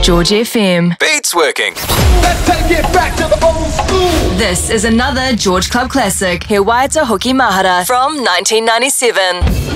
George FM. Beats working. Let's take it back to the old school. This is another George Club classic, He Waita Hoki Mahara from 1997.